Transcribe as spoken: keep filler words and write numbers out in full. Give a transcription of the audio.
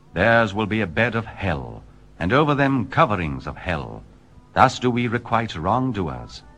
Theirs will be a bed of hell, and over them coverings of hell. Thus do we requite wrongdoers.